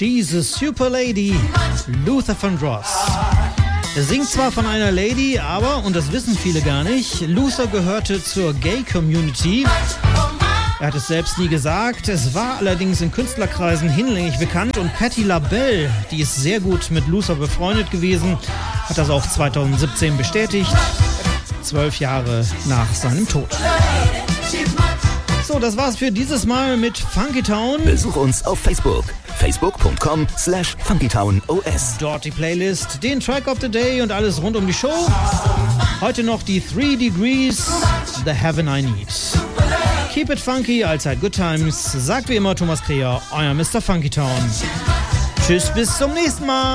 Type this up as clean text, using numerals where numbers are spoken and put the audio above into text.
Diese Super Lady, Luther Vandross. Er singt zwar von einer Lady, aber, und das wissen viele gar nicht, Luther gehörte zur Gay-Community. Er hat es selbst nie gesagt, es war allerdings in Künstlerkreisen hinlänglich bekannt und Patti LaBelle, die ist sehr gut mit Luther befreundet gewesen, hat das auch 2017 bestätigt, 12 Jahre nach seinem Tod. So, das war's für dieses Mal mit Funky Town. Besuch uns auf Facebook. facebook.com/funkytownos. Dort die Playlist, den Track of the Day und alles rund um die Show. Heute noch die 3 Degrees, The Heaven I Need. Keep it funky, allzeit good times. Sagt wie immer Thomas Kreher, euer Mr. Funky Town. Tschüss, bis zum nächsten Mal.